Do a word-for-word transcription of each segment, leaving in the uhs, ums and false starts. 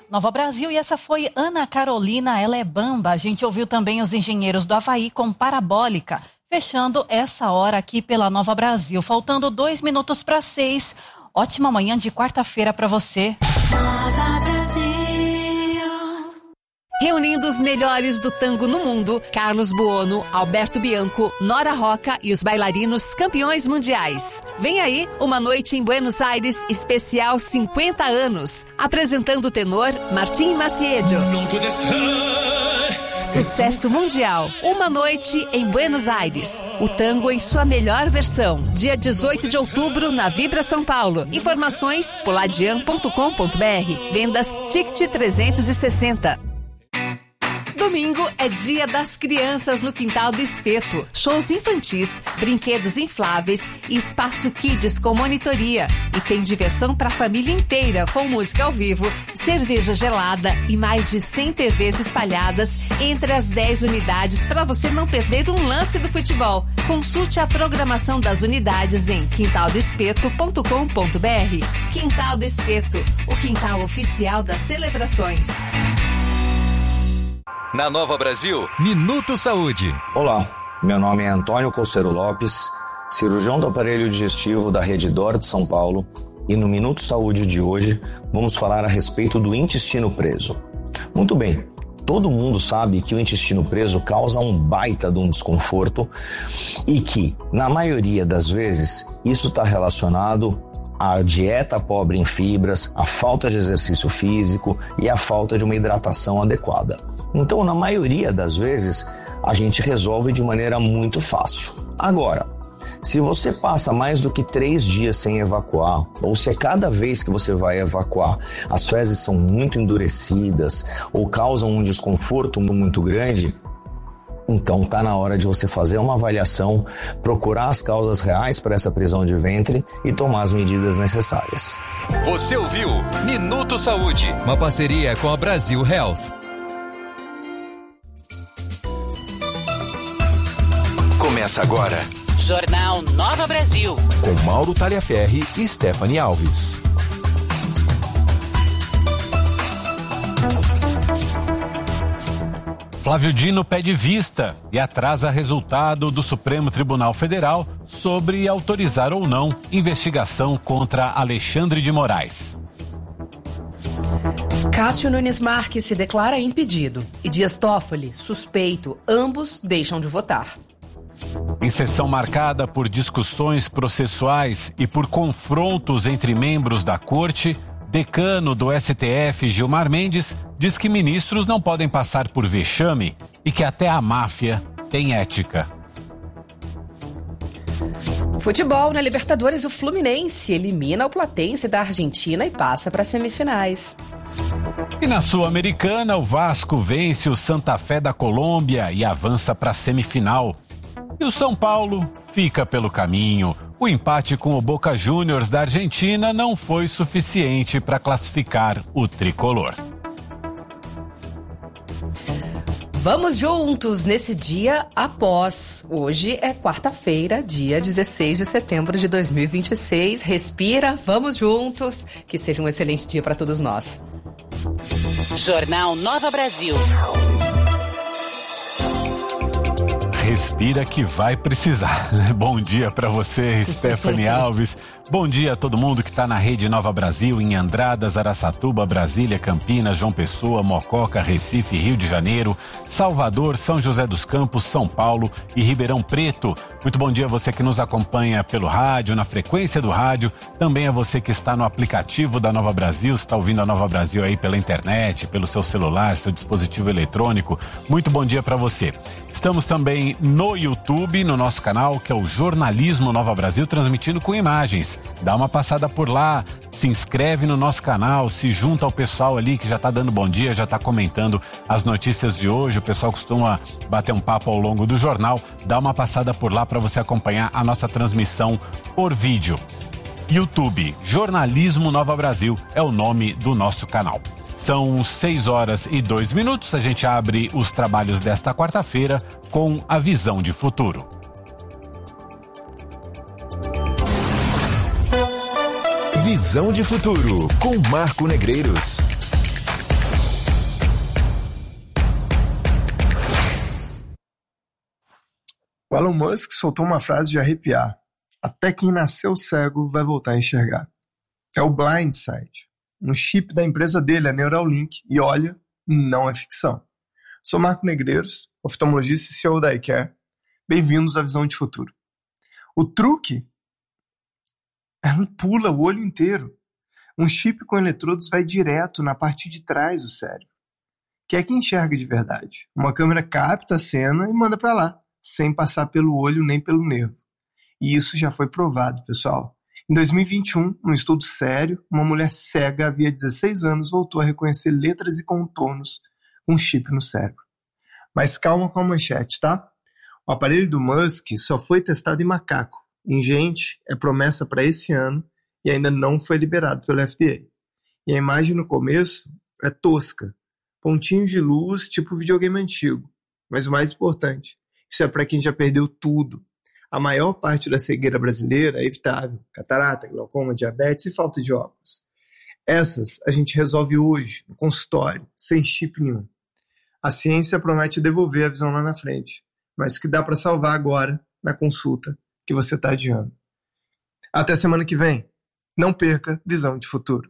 Nova Brasil, e essa foi Ana Carolina, ela é bamba. A gente ouviu também os Engenheiros do Havaí com Parabólica, fechando essa hora aqui pela Nova Brasil. Faltando dois minutos para seis. Ótima manhã de quarta-feira para você. Nova Brasil. Reunindo os melhores do tango no mundo, Carlos Buono, Alberto Bianco, Nora Roca e os bailarinos campeões mundiais. Vem aí uma noite em Buenos Aires especial cinquenta anos, apresentando o tenor Martim Maciedo. Sucesso mundial, uma noite em Buenos Aires. O tango em sua melhor versão. Dia dezoito de outubro na Vibra São Paulo. Informações poladian ponto com ponto br. Vendas Ticket trezentos e sessenta. Domingo é Dia das Crianças no Quintal do Espeto. Shows infantis, brinquedos infláveis e espaço kids com monitoria. E tem diversão para a família inteira com música ao vivo, cerveja gelada e mais de cem T Vs espalhadas entre as dez unidades para você não perder um lance do futebol. Consulte a programação das unidades em quintal do espeto ponto com ponto br. Quintal do Espeto, o quintal oficial das celebrações. Na Nova Brasil, Minuto Saúde. Olá, meu nome é Antônio Colsero Lopes, cirurgião do aparelho digestivo da Rede Dor de São Paulo, e no Minuto Saúde de hoje vamos falar a respeito do intestino preso. Muito bem, todo mundo sabe que o intestino preso causa um baita de um desconforto e que, na maioria das vezes, isso está relacionado à dieta pobre em fibras, à falta de exercício físico e à falta de uma hidratação adequada. Então, na maioria das vezes, a gente resolve de maneira muito fácil. Agora, se você passa mais do que três dias sem evacuar, ou se a cada vez que você vai evacuar as fezes são muito endurecidas ou causam um desconforto muito grande, então está na hora de você fazer uma avaliação, procurar as causas reais para essa prisão de ventre e tomar as medidas necessárias. Você ouviu Minuto Saúde, uma parceria com a Brasil Health. Começa agora. Jornal Nova Brasil. Com Mauro Taliaferri e Stephanie Alves. Flávio Dino pede vista e atrasa resultado do Supremo Tribunal Federal sobre autorizar ou não investigação contra Alexandre de Moraes. Cássio Nunes Marques se declara impedido e Dias Toffoli, suspeito. Ambos deixam de votar. Em sessão marcada por discussões processuais e por confrontos entre membros da corte, decano do S T F, Gilmar Mendes, diz que ministros não podem passar por vexame e que até a máfia tem ética. Futebol na Libertadores, o Fluminense elimina o Platense da Argentina e passa para as semifinais. E na Sul-Americana, o Vasco vence o Santa Fé da Colômbia e avança para a semifinal. E o São Paulo fica pelo caminho. O empate com o Boca Juniors da Argentina não foi suficiente para classificar o tricolor. Vamos juntos nesse dia após. Hoje é quarta-feira, dia dezesseis de setembro de dois mil e vinte e seis. Respira, vamos juntos. Que seja um excelente dia para todos nós. Jornal Nova Brasil. Respira que vai precisar. Bom dia para você, Stephanie Alves. Bom dia a todo mundo que está na Rede Nova Brasil, em Andradas, Araçatuba, Brasília, Campinas, João Pessoa, Mococa, Recife, Rio de Janeiro, Salvador, São José dos Campos, São Paulo e Ribeirão Preto. Muito bom dia a você que nos acompanha pelo rádio, na frequência do rádio. Também a você que está no aplicativo da Nova Brasil, está ouvindo a Nova Brasil aí pela internet, pelo seu celular, seu dispositivo eletrônico. Muito bom dia para você. Estamos também no YouTube, no nosso canal, que é o Jornalismo Nova Brasil, transmitindo com imagens. Dá uma passada por lá, se inscreve no nosso canal, se junta ao pessoal ali que já tá dando bom dia, já tá comentando as notícias de hoje. O pessoal costuma bater um papo ao longo do jornal. Dá uma passada por lá para você acompanhar a nossa transmissão por vídeo. YouTube, Jornalismo Nova Brasil é o nome do nosso canal. São seis horas e dois minutos. A gente abre os trabalhos desta quarta-feira com a visão de futuro. Visão de futuro com Marco Negreiros. O Elon Musk soltou uma frase de arrepiar. Até quem nasceu cego vai voltar a enxergar. É o Blindside, um chip da empresa dele, a Neuralink, e olha, não é ficção. Sou Marco Negreiros, oftalmologista e C E O da iCare. Bem-vindos à Visão de Futuro. O truque é um pula o olho inteiro. Um chip com eletrodos vai direto na parte de trás do cérebro, que é quem enxerga de verdade. Uma câmera capta a cena e manda para lá, sem passar pelo olho nem pelo nervo. E isso já foi provado, pessoal. Em dois mil e vinte e um, num estudo sério, uma mulher cega havia dezesseis anos voltou a reconhecer letras e contornos com um chip no cérebro. Mas calma com a manchete, tá? O aparelho do Musk só foi testado em macaco. Em gente, é promessa para esse ano e ainda não foi liberado pelo F D A. E a imagem no começo é tosca. Pontinhos de luz, tipo videogame antigo. Mas o mais importante, isso é para quem já perdeu tudo. A maior parte da cegueira brasileira é evitável. Catarata, glaucoma, diabetes e falta de óculos. Essas a gente resolve hoje, no consultório, sem chip nenhum. A ciência promete devolver a visão lá na frente, mas o que dá para salvar agora, na consulta, que você está adiando. Até semana que vem. Não perca Visão de Futuro.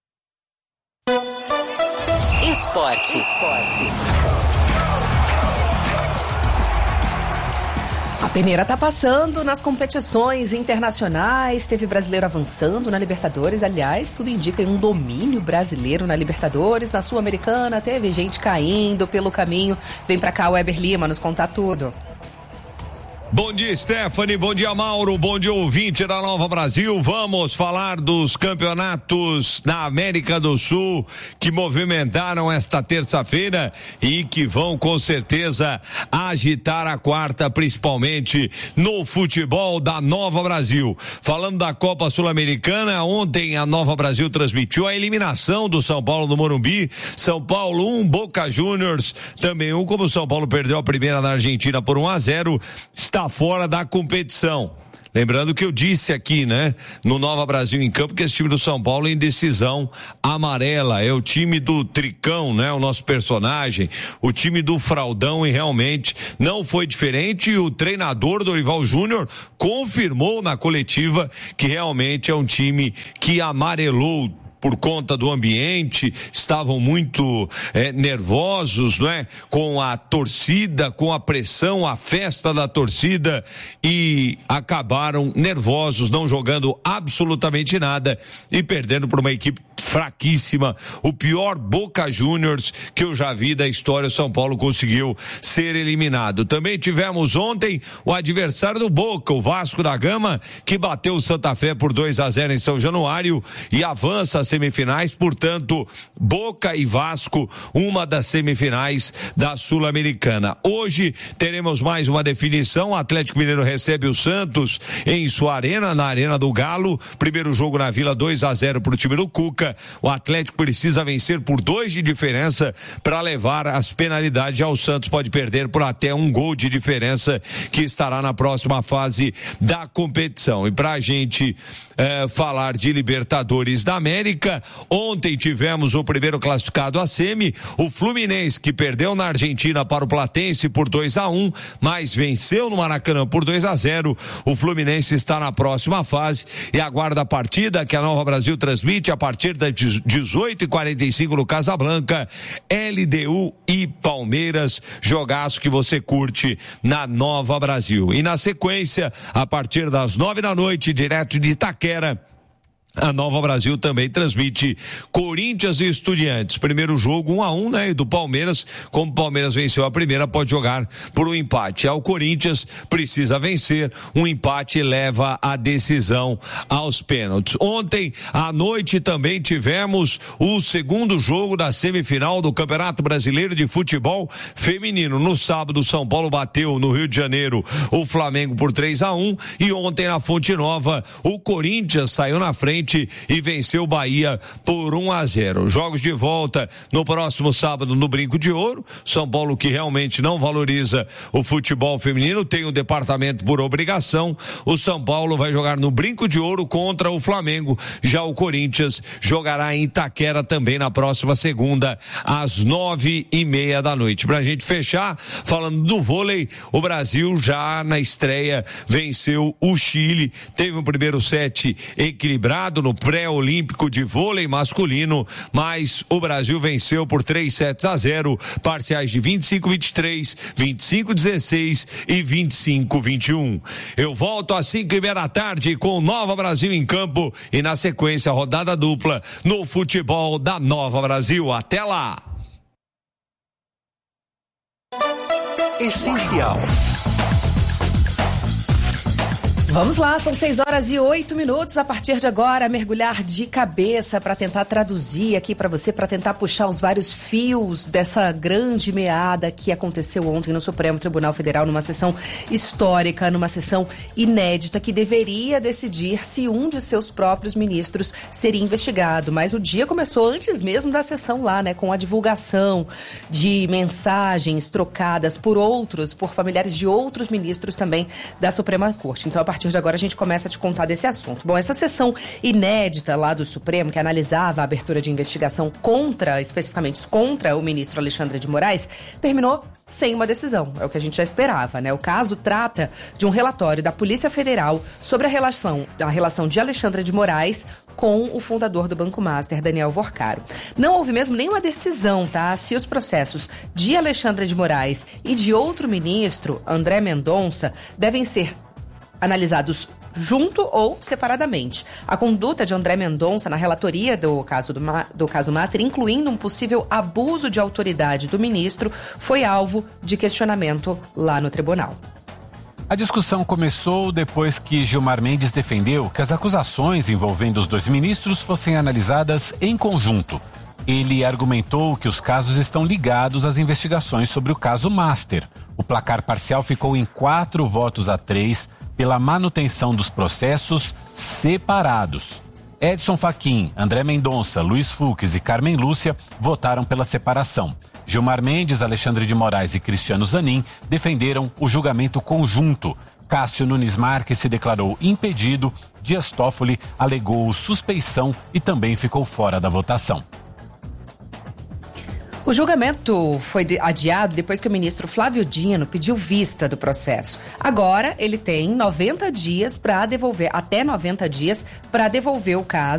Esporte. A peneira tá passando nas competições internacionais, teve brasileiro avançando na Libertadores, aliás, tudo indica um domínio brasileiro na Libertadores, na Sul-Americana, teve gente caindo pelo caminho. Vem pra cá, Weber Lima, nos contar tudo. Bom dia, Stephanie, bom dia, Mauro, bom dia, ouvinte da Nova Brasil. Vamos falar dos campeonatos na América do Sul que movimentaram esta terça-feira e que vão com certeza agitar a quarta, principalmente no futebol da Nova Brasil. Falando da Copa Sul-Americana, ontem a Nova Brasil transmitiu a eliminação do São Paulo no Morumbi. São Paulo um, Boca Juniors também um, como o São Paulo perdeu a primeira na Argentina por um a zero, está fora da competição. Lembrando que eu disse aqui, né, no Nova Brasil em Campo, que esse time do São Paulo é em decisão amarela, é o time do Tricão, né, o nosso personagem, o time do Fraldão, e realmente não foi diferente. E o treinador Dorival Júnior confirmou na coletiva que realmente é um time que amarelou por conta do ambiente, estavam muito é, nervosos, não é? Com a torcida, com a pressão, a festa da torcida, e acabaram nervosos, não jogando absolutamente nada e perdendo para uma equipe fraquíssima, o pior Boca Juniors que eu já vi da história. O São Paulo conseguiu ser eliminado. Também tivemos ontem o adversário do Boca, o Vasco da Gama, que bateu o Santa Fé por dois a zero em São Januário e avança às semifinais. Portanto, Boca e Vasco, uma das semifinais da Sul-Americana. Hoje teremos mais uma definição. O Atlético Mineiro recebe o Santos em sua arena, na Arena do Galo. Primeiro jogo na Vila, dois a zero para o time do Cuca. O Atlético precisa vencer por dois de diferença para levar as penalidades. O Santos pode perder por até um gol de diferença, que estará na próxima fase da competição. E para a gente eh, falar de Libertadores da América, ontem tivemos o primeiro classificado a semi, o Fluminense, que perdeu na Argentina para o Platense por dois a um, mas venceu no Maracanã por dois a zero. O Fluminense está na próxima fase e aguarda a partida que a Nova Brasil transmite a partir das dezoito e quarenta e cinco no Casablanca. L D U e Palmeiras, jogaço que você curte na Nova Brasil. E na sequência, a partir das nove da noite, direto de Itaquera, a Nova Brasil também transmite Corinthians e Estudiantes. Primeiro jogo um a um, né? E do Palmeiras, como o Palmeiras venceu a primeira, pode jogar por um empate. Ao Corinthians precisa vencer, um empate leva a decisão aos pênaltis. Ontem à noite também tivemos o segundo jogo da semifinal do Campeonato Brasileiro de Futebol Feminino. No sábado, São Paulo bateu no Rio de Janeiro o Flamengo por três a um, e ontem na Fonte Nova o Corinthians saiu na frente frente e venceu o Bahia por um a zero. Jogos de volta no próximo sábado no Brinco de Ouro. São Paulo, que realmente não valoriza o futebol feminino, tem o departamento por obrigação. O São Paulo vai jogar no Brinco de Ouro contra o Flamengo. Já o Corinthians jogará em Itaquera também na próxima segunda, às nove e meia da noite. Pra gente fechar, falando do vôlei, o Brasil já na estreia venceu o Chile, teve um primeiro set equilibrado no pré-olímpico de vôlei masculino, mas o Brasil venceu por três sets a zero, parciais de vinte e cinco a vinte e três, vinte e cinco a dezesseis e vinte e cinco a vinte e um. Eu volto às cinco e meia da tarde com Nova Brasil em campo e na sequência rodada dupla no futebol da Nova Brasil. Até lá! Essencial. Vamos lá, são seis horas e oito minutos. A partir de agora, mergulhar de cabeça para tentar traduzir aqui para você, para tentar puxar os vários fios dessa grande meada que aconteceu ontem no Supremo Tribunal Federal, numa sessão histórica, numa sessão inédita, que deveria decidir se um de seus próprios ministros seria investigado. Mas o dia começou antes mesmo da sessão lá, né, com a divulgação de mensagens trocadas por outros, por familiares de outros ministros também da Suprema Corte. Então, a partir A partir de agora a gente começa a te contar desse assunto. Bom, essa sessão inédita lá do Supremo, que analisava a abertura de investigação contra, especificamente contra o ministro Alexandre de Moraes, terminou sem uma decisão. É o que a gente já esperava, né? O caso trata de um relatório da Polícia Federal sobre a relação, a relação de Alexandre de Moraes com o fundador do Banco Master, Daniel Vorcaro. Não houve mesmo nenhuma decisão, tá? Se os processos de Alexandre de Moraes e de outro ministro, André Mendonça, devem ser analisados junto ou separadamente. A conduta de André Mendonça na relatoria do caso, do, do caso Master, incluindo um possível abuso de autoridade do ministro, foi alvo de questionamento lá no tribunal. A discussão começou depois que Gilmar Mendes defendeu que as acusações envolvendo os dois ministros fossem analisadas em conjunto. Ele argumentou que os casos estão ligados às investigações sobre o caso Master. O placar parcial ficou em quatro votos a três pela manutenção dos processos separados. Edson Fachin, André Mendonça, Luiz Fux e Carmen Lúcia votaram pela separação. Gilmar Mendes, Alexandre de Moraes e Cristiano Zanin defenderam o julgamento conjunto. Cássio Nunes Marques se declarou impedido, Dias Toffoli alegou suspeição e também ficou fora da votação. O julgamento foi adiado depois que o ministro Flávio Dino pediu vista do processo. Agora ele tem noventa dias para devolver, até noventa dias para devolver o caso